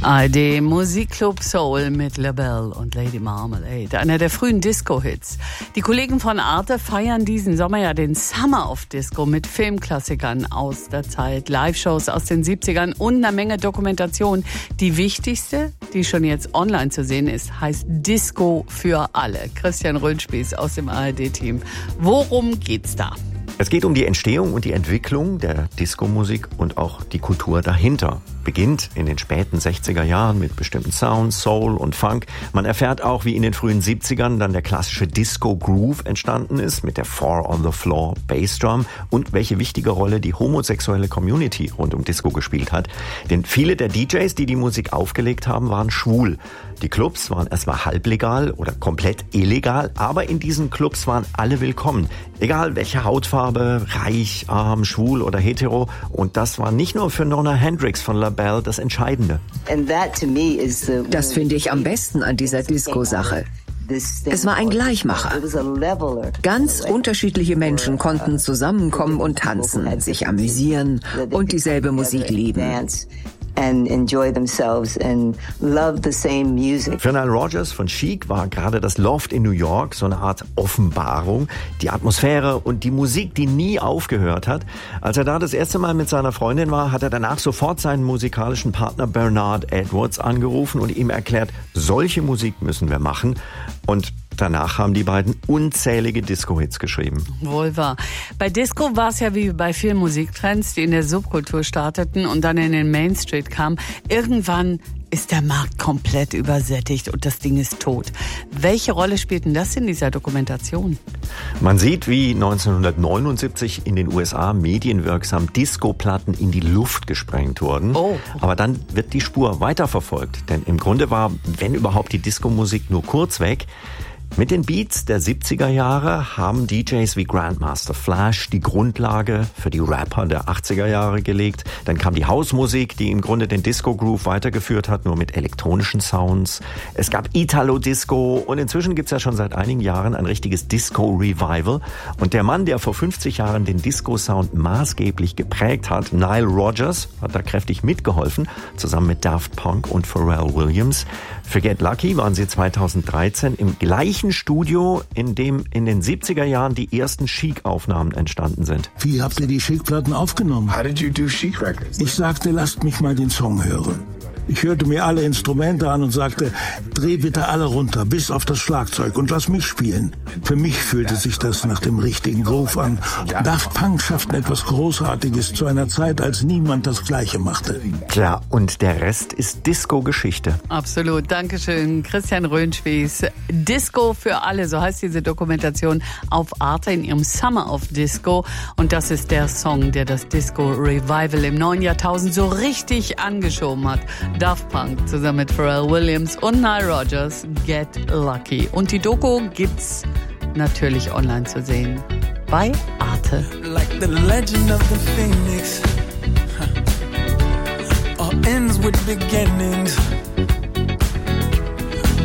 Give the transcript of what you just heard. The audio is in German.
ARD Musikclub Soul mit LaBelle und Lady Marmalade, einer der frühen Disco-Hits. Die Kollegen von Arte feiern diesen Sommer ja den Summer of Disco mit Filmklassikern aus der Zeit, Live-Shows aus den 70ern und einer Menge Dokumentation. Die wichtigste, die schon jetzt online zu sehen ist, heißt Disco für alle. Christian Röhnspieß aus dem ARD-Team. Worum geht's da? Es geht um die Entstehung und die Entwicklung der Disco-Musik und auch die Kultur dahinter. Beginnt in den späten 60er Jahren mit bestimmten Sounds, Soul und Funk. Man erfährt auch, wie in den frühen 70ern dann der klassische Disco-Groove entstanden ist mit der Four-on-the-Floor Bassdrum und welche wichtige Rolle die homosexuelle Community rund um Disco gespielt hat. Denn viele der DJs, die die Musik aufgelegt haben, waren schwul. Die Clubs waren erstmal halblegal oder komplett illegal, aber in diesen Clubs waren alle willkommen. Egal welche Hautfarbe, reich, arm, schwul oder hetero. Und das war nicht nur für Nona Hendryx von LaBelle das Entscheidende. Das finde ich am besten an dieser Disco-Sache. Es war ein Gleichmacher. Ganz unterschiedliche Menschen konnten zusammenkommen und tanzen, sich amüsieren und dieselbe Musik lieben. Für Nile Rodgers von Chic war gerade das Loft in New York so eine Art Offenbarung. Die Atmosphäre und die Musik, die nie aufgehört hat. Als er da das erste Mal mit seiner Freundin war, hat er danach sofort seinen musikalischen Partner Bernard Edwards angerufen und ihm erklärt, solche Musik müssen wir machen. Und danach haben die beiden unzählige Disco-Hits geschrieben. Wohl wahr. Bei Disco war es ja wie bei vielen Musiktrends, die in der Subkultur starteten und dann in den Mainstream kamen. Irgendwann ist der Markt komplett übersättigt und das Ding ist tot. Welche Rolle spielt denn das in dieser Dokumentation? Man sieht, wie 1979 in den USA medienwirksam Disco-Platten in die Luft gesprengt wurden. Oh. Aber dann wird die Spur weiterverfolgt. Denn im Grunde war, wenn überhaupt, die Disco-Musik nur kurz weg. Mit den Beats der 70er Jahre haben DJs wie Grandmaster Flash die Grundlage für die Rapper der 80er Jahre gelegt. Dann kam die Hausmusik, die im Grunde den Disco-Groove weitergeführt hat, nur mit elektronischen Sounds. Es gab Italo-Disco und inzwischen gibt's ja schon seit einigen Jahren ein richtiges Disco-Revival. Und der Mann, der vor 50 Jahren den Disco-Sound maßgeblich geprägt hat, Nile Rodgers, hat da kräftig mitgeholfen, zusammen mit Daft Punk und Pharrell Williams. Für Get Lucky waren sie 2013 im gleichen Studio, in dem in den 70er Jahren die ersten Chic-Aufnahmen entstanden sind. Wie habt ihr die Chic-Platten aufgenommen? How did you do Chic records? Ich sagte, lasst mich mal den Song hören. Ich hörte mir alle Instrumente an und sagte, dreh bitte alle runter, bis auf das Schlagzeug und lass mich spielen. Für mich fühlte sich das nach dem richtigen Groove an. Daft Punk schafften etwas Großartiges zu einer Zeit, als niemand das Gleiche machte. Klar, und der Rest ist Disco-Geschichte. Absolut, Dankeschön. Christian Röhnspieß. Disco für alle, so heißt diese Dokumentation auf Arte in ihrem Summer of Disco. Und das ist der Song, der das Disco-Revival im neuen Jahrtausend so richtig angeschoben hat. Daft Punk zusammen mit Pharrell Williams und Nile Rodgers, Get Lucky. Und die Doku gibt's natürlich online zu sehen bei Arte. Like the legend of the Phoenix, all ends with beginnings.